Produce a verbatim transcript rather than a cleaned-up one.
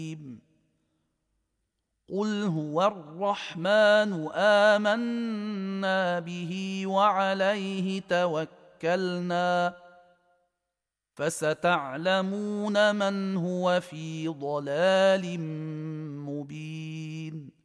قل هو الرحمن آمنا به وعليه توكلنا فستعلمون من هو في ضلال مبين.